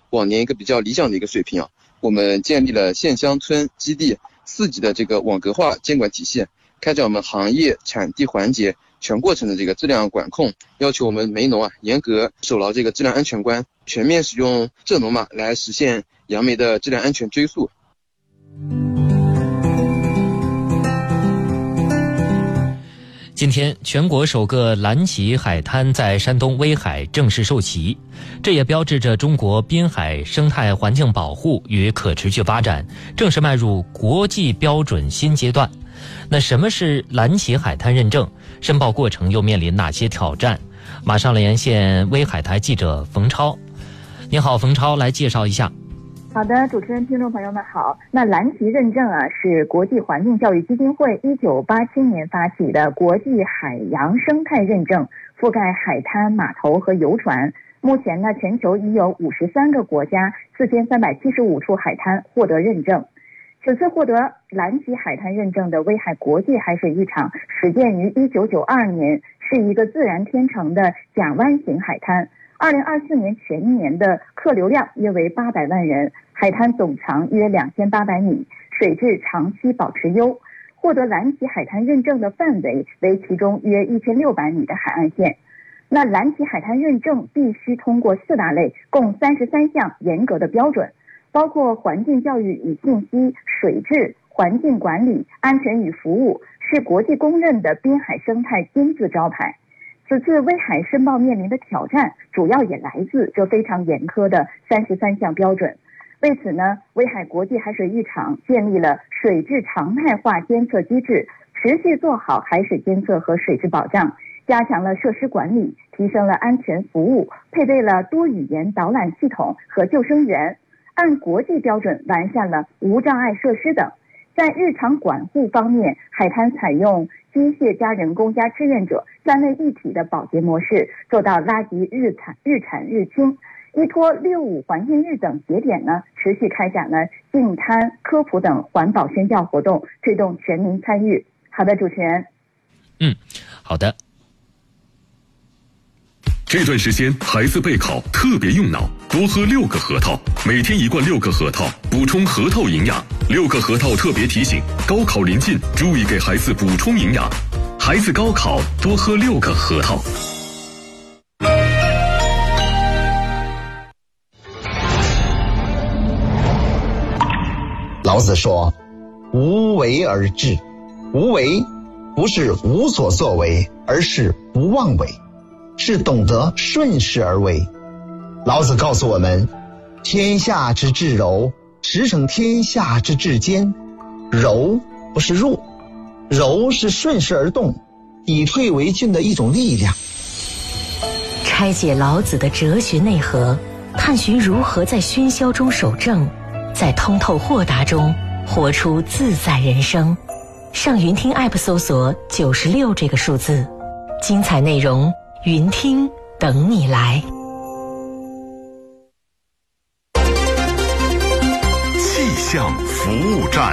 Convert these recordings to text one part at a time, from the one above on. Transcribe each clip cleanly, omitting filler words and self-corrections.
往年一个比较理想的一个水平啊。我们建立了县乡村基地4级的这个网格化监管体系，开展我们行业产地环节全过程的这个质量管控，要求我们煤农严格守牢这个质量安全关，全面使用蔗农码来实现杨梅的质量安全追溯。 今天，全国首个蓝鳍海滩在山东威海正式授旗，这也标志着中国滨海生态环境保护与可持续发展正式迈入国际标准新阶段。那什么是蓝鳍海滩认证？申报过程又面临哪些挑战？马上连线威海台记者冯超。你好，冯超，来介绍一下。 好的，主持人、听众朋友们好。那蓝鳍认证是国际环境教育基金会1987年发起的国际海洋生态认证，覆盖海滩、码头和游船。目前呢，全球已有53个国家4375处海滩获得认证。此次获得蓝鳍海滩认证的威海国际海水浴场，始建于1992年，是一个自然天成的桨湾型海滩。2024年全年的客流量约为800万人，海滩总长约2800米，水质长期保持优。获得蓝鳍海滩认证的范围为其中约1600米的海岸线。那蓝鳍海滩认证必须通过4大类，共33项严格的标准，包括环境教育与信息、水质、环境管理、安全与服务，是国际公认的滨海生态金字招牌。此次威海申报面临的挑战，主要也来自这非常严苛的33项标准。为此呢，威海国际海水浴场建立了水质常态化监测机制，持续做好海水监测和水质保障，加强了设施管理，提升了安全服务，配备了多语言导览系统和救生员，按国际标准完善了无障碍设施等。在日常管护方面，海滩采用机械加人工加志愿者3位一体的保洁模式，做到垃圾日产日清。依托6.5环境日等节点呢，持续开展了净滩、科普等环保宣教活动，推动全民参与。好的，主持人。 好的。 这段时间孩子备考特别用脑，多喝6克核桃，每天1罐6克核桃，补充核桃营养。6克核桃特别提醒，高考临近，注意给孩子补充营养。孩子高考多喝6克核桃。 老子说，无为而治。无为不是无所作为，而是不妄为，是懂得顺势而为。老子告诉我们，天下之至柔，实成天下之至坚。柔不是弱，柔是顺势而动，以退为进的一种力量。 拆解老子的哲学内核，探寻如何在喧嚣中守正，在通透豁达中活出自在人生。上云听 App 搜索96这个数字，精彩内容云听等你来。 气象服务站，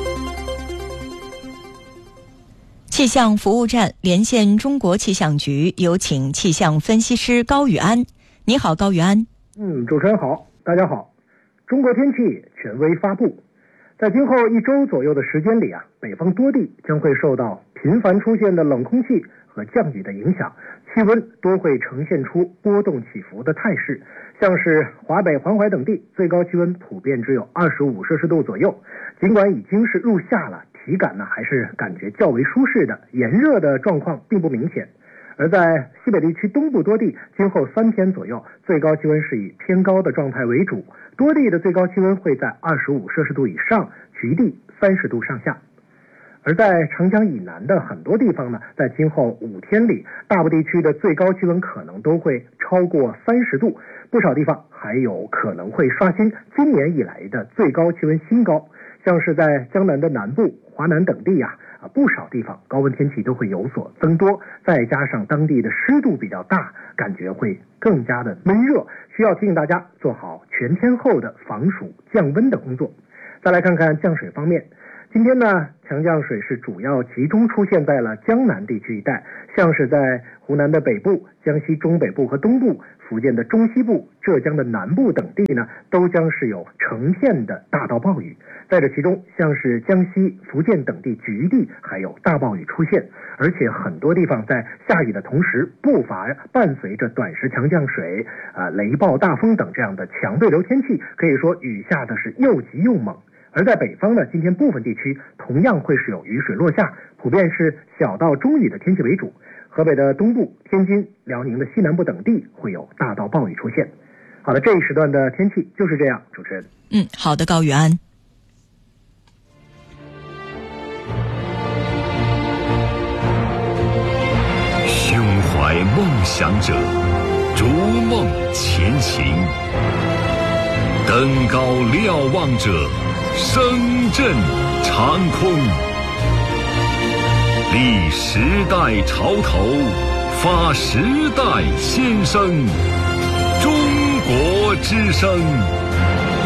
气象服务站连线中国气象局，有请气象分析师高宇安。你好，高宇安。 主持人好，大家好。中国天气权威发布，在今后1周左右的时间里北方多地将会受到频繁出现的冷空气和降雨的影响，气温多会呈现出波动起伏的态势。像是华北、黄淮等地，最高气温普遍只有25摄氏度左右，尽管已经是入夏了，体感还是感觉较为舒适的，炎热的状况并不明显。而在西北地区东部多地，今后3天左右，最高气温是以偏高的状态为主，多地的最高气温会在25摄氏度以上，局地30度上下。而在长江以南的很多地方呢，在今后5天里，大部地区的最高气温可能都会超过30度，不少地方还有可能会刷新今年以来的最高气温新高。像是在江南的南部、华南等地不少地方高温天气都会有所增多，再加上当地的湿度比较大，感觉会更加的闷热，需要提醒大家做好全天候的防暑降温的工作。再来看看降水方面， 今天呢，强降水是主要集中出现在了江南地区一带，像是在湖南的北部、江西中北部和东部、福建的中西部、浙江的南部等地呢，都将是有成片的大到暴雨。在这其中，像是江西、福建等地局地还有大暴雨出现，而且很多地方在下雨的同时，不乏伴随着短时强降水、雷暴、大风等这样的强对流天气，可以说雨下的是又急又猛。而在北方呢，今天部分地区同样会是有雨水落下，普遍是小到中雨的天气为主。河北的东部、天津、辽宁的西南部等地会有大到暴雨出现。好的，这一时段的天气就是这样，主持人。 好的，高宇安。 胸怀梦想者，逐梦前行，登高瞭望者，声震长空。立时代潮头，发时代先声。中国之声。